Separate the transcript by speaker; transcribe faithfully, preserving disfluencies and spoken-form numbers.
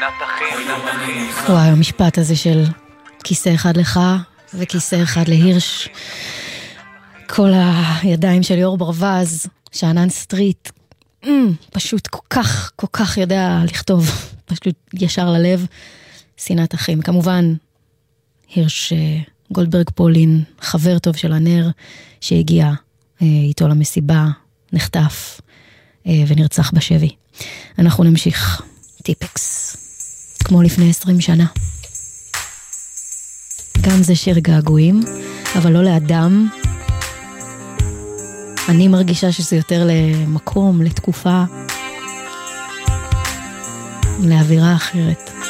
Speaker 1: וואי, המשפט הזה של כיסא אחד לך וכיסא אחד להירש, כל הידיים של ליאור ברווז, שאנן סטריט, mm, פשוט כל כך, כל כך יודע לכתוב, פשוט ישר ללב. שנאת אחים, כמובן הירש גולדברג פולין, חבר טוב של הנר, שהגיע אה, איתו למסיבה, נחטף אה, ונרצח בשבי. אנחנו נמשיך. טיפקס, כמו לפני עשרים שנה. גם זה שיר געגועים, אבל לא לאדם. אני מרגישה שזה יותר למקום, לתקופה, לאווירה אחרת.